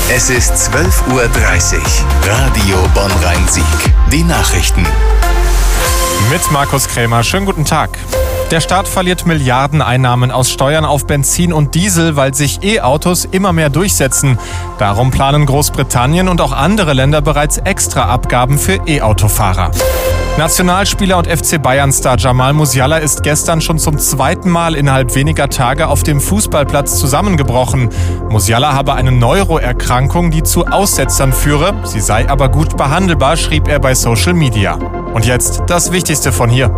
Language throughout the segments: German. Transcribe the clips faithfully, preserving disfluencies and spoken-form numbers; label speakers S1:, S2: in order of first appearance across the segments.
S1: Es ist zwölf Uhr dreißig. Radio Bonn-Rhein-Sieg. Die Nachrichten.
S2: Mit Markus Krämer. Schönen guten Tag. Der Staat verliert Milliardeneinnahmen aus Steuern auf Benzin und Diesel, weil sich E-Autos immer mehr durchsetzen. Darum planen Großbritannien und auch andere Länder bereits extra Abgaben für E-Autofahrer. Nationalspieler und F C Bayern-Star Jamal Musiala ist gestern schon zum zweiten Mal innerhalb weniger Tage auf dem Fußballplatz zusammengebrochen. Musiala habe eine Neuroerkrankung, die zu Aussetzern führe. Sie sei aber gut behandelbar, schrieb er bei Social Media. Und jetzt das Wichtigste von hier.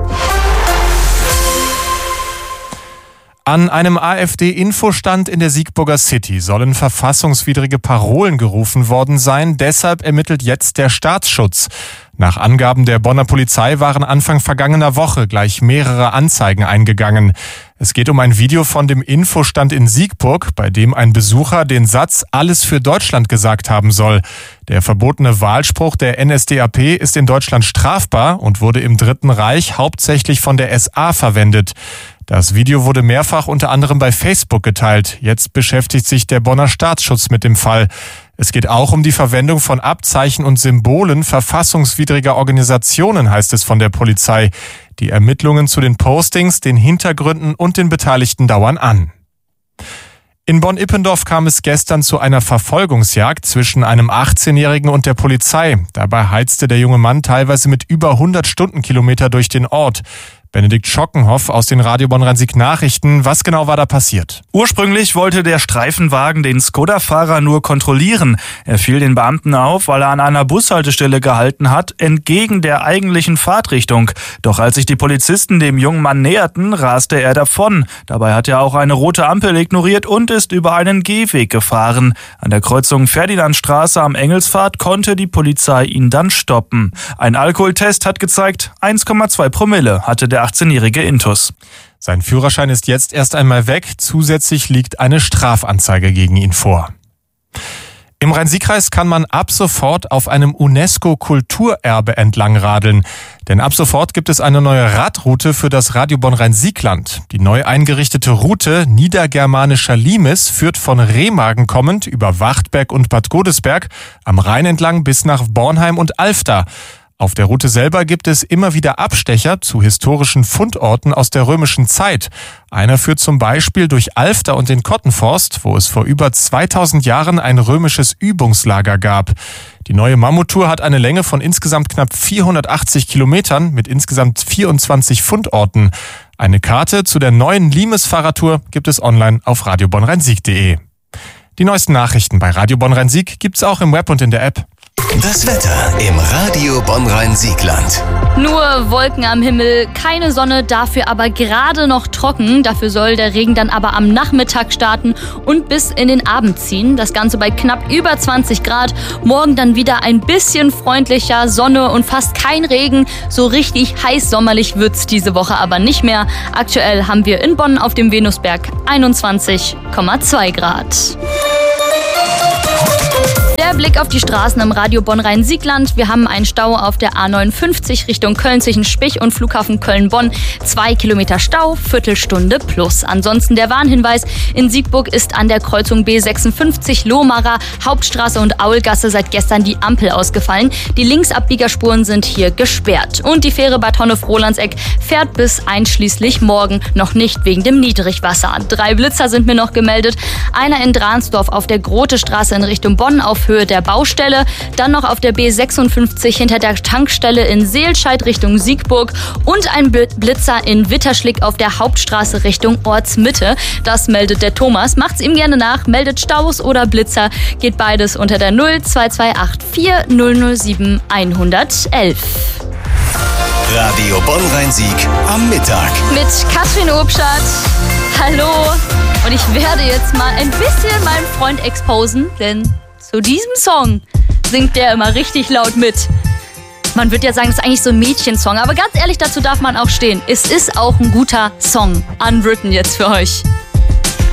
S2: An einem AfD-Infostand in der Siegburger City sollen verfassungswidrige Parolen gerufen worden sein. Deshalb ermittelt jetzt der Staatsschutz. Nach Angaben der Bonner Polizei waren Anfang vergangener Woche gleich mehrere Anzeigen eingegangen. Es geht um ein Video von dem Infostand in Siegburg, bei dem ein Besucher den Satz "Alles für Deutschland" gesagt haben soll. Der verbotene Wahlspruch der N S D A P ist in Deutschland strafbar und wurde im Dritten Reich hauptsächlich von der S A verwendet. Das Video wurde mehrfach unter anderem bei Facebook geteilt. Jetzt beschäftigt sich der Bonner Staatsschutz mit dem Fall. Es geht auch um die Verwendung von Abzeichen und Symbolen verfassungswidriger Organisationen, heißt es von der Polizei. Die Ermittlungen zu den Postings, den Hintergründen und den Beteiligten dauern an. In Bonn-Ippendorf kam es gestern zu einer Verfolgungsjagd zwischen einem achtzehnjährigen und der Polizei. Dabei heizte der junge Mann teilweise mit über hundert Stundenkilometer durch den Ort. Benedikt Schockenhoff aus den Radio Bonn-Rhein-Sieg Nachrichten. Was genau war da passiert?
S3: Ursprünglich wollte der Streifenwagen den Skoda-Fahrer nur kontrollieren. Er fiel den Beamten auf, weil er an einer Bushaltestelle gehalten hat, entgegen der eigentlichen Fahrtrichtung. Doch als sich die Polizisten dem jungen Mann näherten, raste er davon. Dabei hat er auch eine rote Ampel ignoriert und ist über einen Gehweg gefahren. An der Kreuzung Ferdinandstraße am Engelsfahrt konnte die Polizei ihn dann stoppen. Ein Alkoholtest hat gezeigt, eins Komma zwei Promille hatte der achtzehnjährige Intus.
S2: Sein Führerschein ist jetzt erst einmal weg. Zusätzlich liegt eine Strafanzeige gegen ihn vor. Im Rhein-Sieg-Kreis kann man ab sofort auf einem UNESCO-Kulturerbe entlang radeln. Denn ab sofort gibt es eine neue Radroute für das Radio Bonn-Rhein-Siegland. Die neu eingerichtete Route Niedergermanischer Limes führt von Remagen kommend über Wachtberg und Bad Godesberg am Rhein entlang bis nach Bornheim und Alfter. Auf der Route selber gibt es immer wieder Abstecher zu historischen Fundorten aus der römischen Zeit. Einer führt zum Beispiel durch Alfter und den Kottenforst, wo es vor über zweitausend Jahren ein römisches Übungslager gab. Die neue Mammuttour hat eine Länge von insgesamt knapp vierhundertachtzig Kilometern mit insgesamt vierundzwanzig Fundorten. Eine Karte zu der neuen Limes-Fahrradtour gibt es online auf radio bonn rhein sieg punkt de. Die neuesten Nachrichten bei Radio Bonn-Rhein-Sieg gibt's auch im Web und in der App.
S1: Das Wetter im Radio Bonn-Rhein-Siegland.
S4: Nur Wolken am Himmel, keine Sonne, dafür aber gerade noch trocken. Dafür soll der Regen dann aber am Nachmittag starten und bis in den Abend ziehen. Das Ganze bei knapp über zwanzig Grad. Morgen dann wieder ein bisschen freundlicher, Sonne und fast kein Regen. So richtig heiß sommerlich wird's diese Woche aber nicht mehr. Aktuell haben wir in Bonn auf dem Venusberg einundzwanzig Komma zwei Grad. Der Blick auf die Straßen im Radio Bonn-Rhein-Siegland. Wir haben einen Stau auf der A neunundfünfzig Richtung Köln zwischen Spich und Flughafen Köln-Bonn. Zwei Kilometer Stau, Viertelstunde plus. Ansonsten der Warnhinweis: in Siegburg ist an der Kreuzung B sechsundfünfzig Lohmarer, Hauptstraße und Aulgasse seit gestern die Ampel ausgefallen. Die Linksabbiegerspuren sind hier gesperrt. Und die Fähre Bad Honnef-Rolandseck fährt bis einschließlich morgen noch nicht wegen dem Niedrigwasser. Drei Blitzer sind mir noch gemeldet. Einer in Dransdorf auf der Grotestraße in Richtung Bonn auf Höhe der Baustelle, dann noch auf der B sechsundfünfzig hinter der Tankstelle in Seelscheid Richtung Siegburg und ein Blitzer in Witterschlick auf der Hauptstraße Richtung Ortsmitte. Das meldet der Thomas. Macht's ihm gerne nach, meldet Staus oder Blitzer, geht beides unter der null zwei zwei acht vier null null sieben eins eins eins.
S1: Radio Bonn-Rhein-Sieg am Mittag.
S4: Mit Katrin Obstadt. Hallo. Und ich werde jetzt mal ein bisschen meinen Freund exposen, denn zu diesem Song singt der immer richtig laut mit. Man würde ja sagen, das ist eigentlich so ein Mädchensong, aber ganz ehrlich, dazu darf man auch stehen. Es ist auch ein guter Song. Unwritten jetzt für euch.